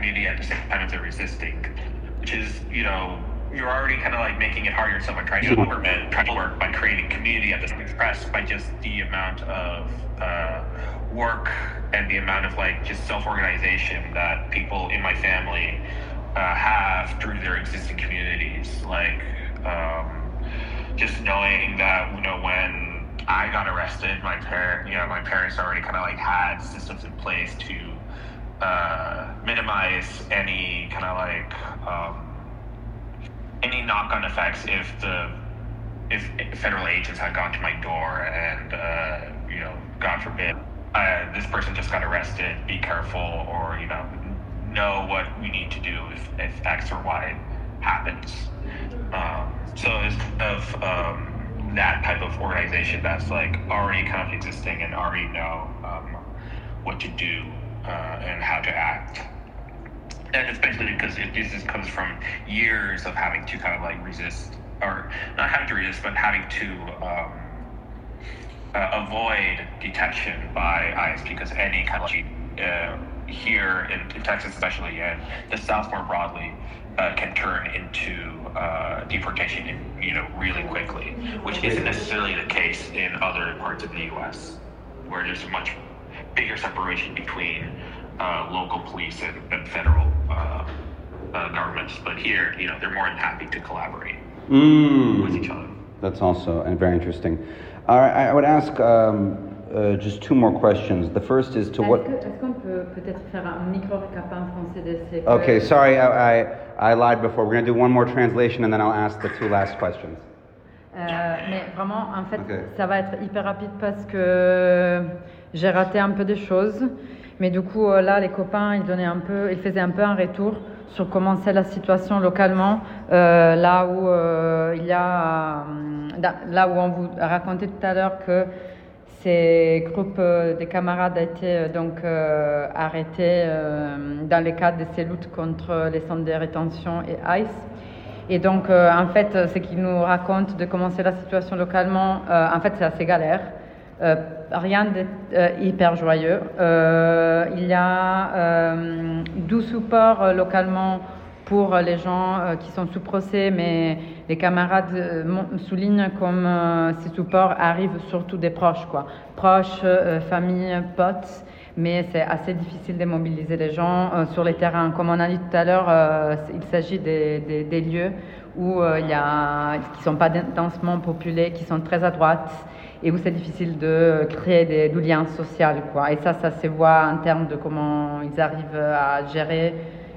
community at the same time as they're resisting, which is, you're already kind of like making it harder. Someone trying to government, trying to work by creating community at this expressed by just the amount of work and the amount of like just self-organization that people in my family have through their existing communities. Like just knowing that, when I got arrested, my parents already kind of like had systems in place to minimize any kind of like any knock-on effects if federal agents had gone to my door and God forbid this person just got arrested, be careful, or know what we need to do if X or Y happens. So instead of that type of organization that's like already kind of existing and already know what to do and how to act. And especially because this comes from years of having to kind of like resist, or not having to resist, but having to avoid detection by ICE, because any kind of here in Texas especially, and the South more broadly, can turn into deportation really quickly, which isn't necessarily the case in other parts of the U.S., where there's a much bigger separation between local police and federal governments. But here, they're more than happy to collaborate with each other. That's also very interesting. All right, I would ask just two more questions. The first is to what... Est-ce qu'on peut peut-être faire un micro-récap en français de ces... Okay, sorry, I lied before. We're going to do one more translation and then I'll ask the two last questions. Mais vraiment, en fait, ça va être hyper rapide parce que j'ai raté un peu des choses. Mais du coup, là, les copains, ils faisaient un peu un retour sur comment c'est la situation localement, là où on vous racontait tout à l'heure que ces groupes de camarades étaient donc arrêtés dans le cadre de ces luttes contre les centres de rétention et ICE. Et donc, en fait, ce qu'ils nous racontent de comment c'est la situation localement, en fait, c'est assez galère. Rien de hyper joyeux. Il y a du support localement pour les gens qui sont sous procès, mais les camarades soulignent comme ces supports arrivent surtout des proches, proches, famille, potes, mais c'est assez difficile de mobiliser les gens sur les terrains. Comme on a dit tout à l'heure, il s'agit des lieux où qui ne sont pas densément populés, qui sont très à droite, et où c'est difficile de créer du lien social, Et ça se voit en termes de comment ils arrivent à gérer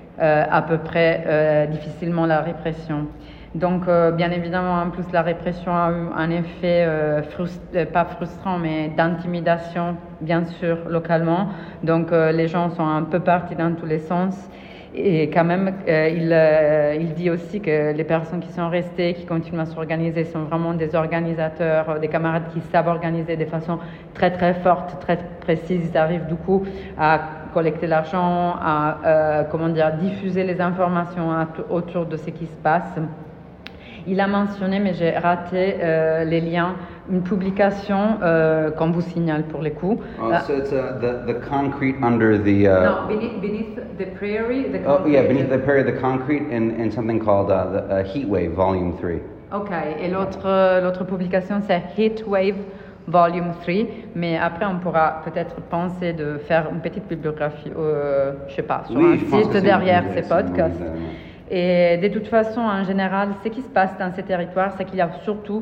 à peu près difficilement la répression. Donc, bien évidemment, en plus, la répression a eu un effet pas frustrant, mais d'intimidation, bien sûr, localement. Donc, les gens sont un peu partis dans tous les sens. Et quand même, il dit aussi que les personnes qui sont restées, qui continuent à s'organiser, sont vraiment des organisateurs, des camarades qui savent organiser de façon très très forte, très précise. Ils arrivent du coup à collecter l'argent, à diffuser les informations autour de ce qui se passe. Il a mentionné, mais j'ai raté les liens, une publication qu'on vous signale pour les coups. So it's the concrete under the... No, beneath the prairie, the concrete. Oh, yeah, beneath the prairie, the concrete in something called the Heatwave, Volume 3. Ok, et l'autre publication, c'est Heatwave, Volume 3, mais après on pourra peut-être penser de faire une petite bibliographie, je sais pas, sur un site derrière ces podcasts. Et de toute façon, en général, ce qui se passe dans ces territoires, c'est qu'il y a surtout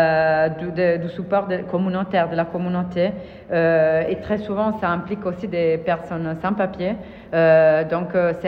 du support communautaire, de la communauté. Et très souvent, ça implique aussi des personnes sans papier. Donc, c'est